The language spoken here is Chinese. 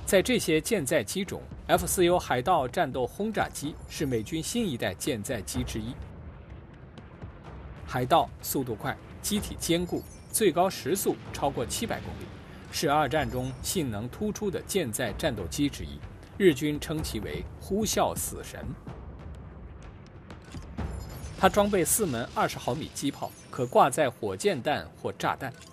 在这些舰载机中 ，F-4U 海盗战斗轰炸机是美军新一代舰载机之一。海盗速度快，机体坚固，最高时速超过700公里，是二战中性能突出的舰载战斗机之一。日军称其为“呼啸死神”。它装备4门20毫米机炮，可挂载火箭弹或炸弹。